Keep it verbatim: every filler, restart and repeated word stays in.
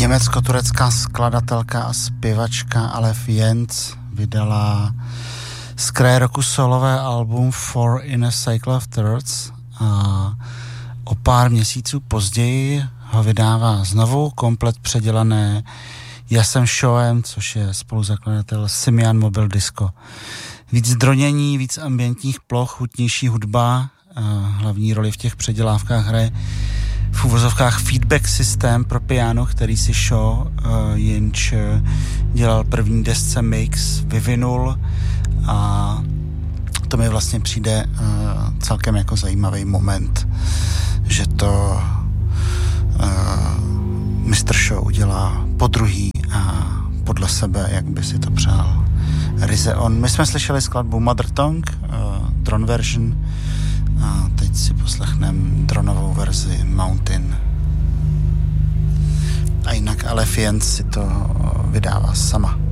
Německo-turecká skladatelka a zpěvačka Alef Jens vydala z kraje roku solové album Four in a Cycle of Thirds a o pár měsíců později ho vydává znovu komplet předělané Jasem Shoem, což je spoluzakladatel Simian Mobile Disco. Víc dronění, víc ambientních ploch, chutnější hudba, hlavní roli v těch předělávkách hraje v uvozovkách feedback systém pro piano, který si Shaw uh, jenž uh, dělal první desce Mix, vyvinul a to mi vlastně přijde uh, celkem jako zajímavý moment, že to uh, mistr Shaw udělá podruhý a podle sebe, jak by si to přál ryze on. My jsme slyšeli skladbu Mother Tongue, uh, drone version, a teď si poslechneme dronovou verzi Mountain. A jinak Alef Jens si to vydává sama.